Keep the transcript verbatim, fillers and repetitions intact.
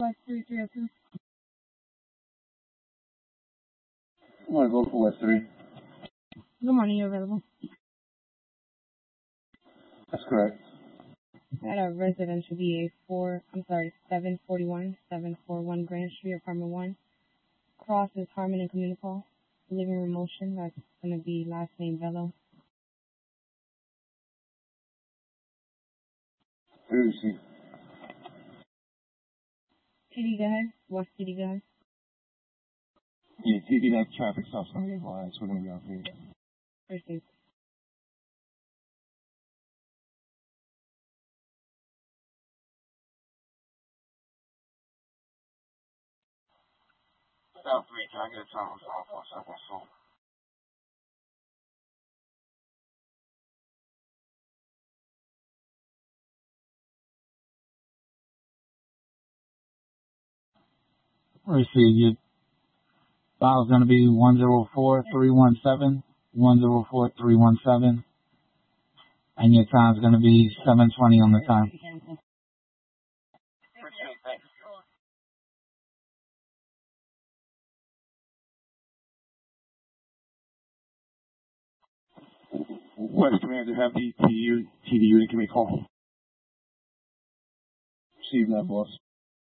West three three oh two. I want to go for West three. Good morning, you available? That's correct. At a residential B A four, I'm sorry, seven forty-one, seven forty-one Grand Street, apartment one. Cross is Harmon and Communicol. Living room motion, that's going to be last name Velo. Where is she? T D, go ahead. West T D, go ahead. Yeah, T D, that traffic stop's going to get wide, so we're going to be out here. Received. South three, can I get a time on South four, South one, Soul? Receive. Your file's going to be one zero four three one seven, one zero four three one seven, and your time's going to be seven twenty on the time. West Commander, have the T D, T D unit give me a call. Receive that, boss.